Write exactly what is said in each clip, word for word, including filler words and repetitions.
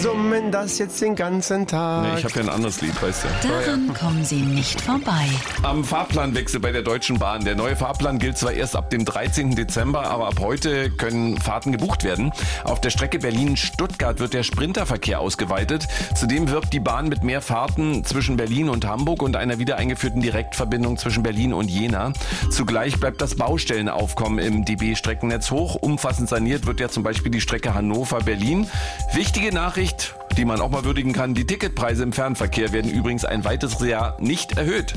summen das jetzt den ganzen Tag. Nee, ich habe ja ein anderes Lied, weißt du. Daran kommen Sie nicht vorbei. Am Fahrplanwechsel bei der Deutschen Bahn. Der neue Fahrplan gilt zwar erst ab dem dreizehnten Dezember, aber ab heute können Fahrten gebucht werden. Auf der Strecke Berlin-Stuttgart wird der Sprinterverkehr ausgeweitet. Zudem wirbt die Bahn mit mehr Fahrten zwischen Berlin und Hamburg und einer wieder eingeführten Direktverbindung zwischen Berlin und Jena. Zugleich bleibt das Baustellenaufkommen im D B-Streckennetz hoch. Umfassend saniert wird ja zum Beispiel die Strecke Hannover-Berlin. Wichtige Nachricht, die man auch mal würdigen kann: Die Ticketpreise im Fernverkehr werden übrigens ein weiteres Jahr nicht erhöht.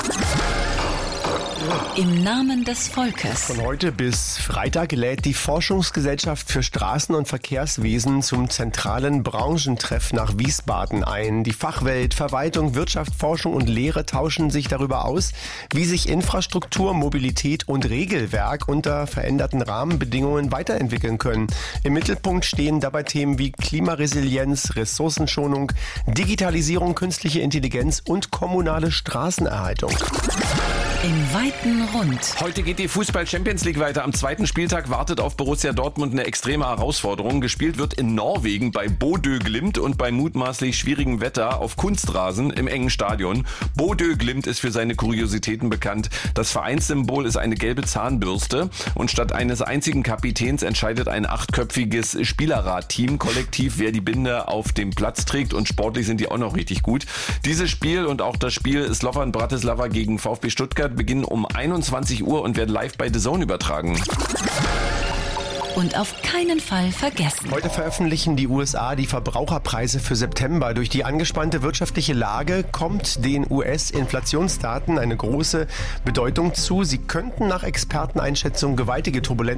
Im Namen des Volkes. Von heute bis Freitag lädt die Forschungsgesellschaft für Straßen- und Verkehrswesen zum zentralen Branchentreff nach Wiesbaden ein. Die Fachwelt, Verwaltung, Wirtschaft, Forschung und Lehre tauschen sich darüber aus, wie sich Infrastruktur, Mobilität und Regelwerk unter veränderten Rahmenbedingungen weiterentwickeln können. Im Mittelpunkt stehen dabei Themen wie Klimaresilienz, Ressourcenschonung, Digitalisierung, künstliche Intelligenz und kommunale Straßenerhaltung. Im weiten Rund. Heute geht die Fußball-Champions League weiter. Am zweiten Spieltag wartet auf Borussia Dortmund eine extreme Herausforderung. Gespielt wird in Norwegen bei Bodø Glimt und bei mutmaßlich schwierigem Wetter auf Kunstrasen im engen Stadion. Bodø Glimt ist für seine Kuriositäten bekannt. Das Vereinssymbol ist eine gelbe Zahnbürste und statt eines einzigen Kapitäns entscheidet ein achtköpfiges Spielerrat-Team kollektiv, wer die Binde auf dem Platz trägt, und sportlich sind die auch noch richtig gut. Dieses Spiel und auch das Spiel Slovan Bratislava gegen VfB Stuttgart beginnen um einundzwanzig Uhr und werden live bei The Zone übertragen. Und auf keinen Fall vergessen. Heute veröffentlichen die U S A die Verbraucherpreise für September. Durch die angespannte wirtschaftliche Lage kommt den U S-Inflationsdaten eine große Bedeutung zu. Sie könnten nach Experteneinschätzung gewaltige Turbulenzen